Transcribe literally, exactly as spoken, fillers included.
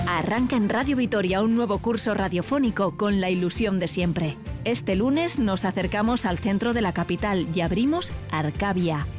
Arranca en Radio Vitoria un nuevo curso radiofónico con la ilusión de siempre. Este lunes nos acercamos al centro de la capital y abrimos Arcavia,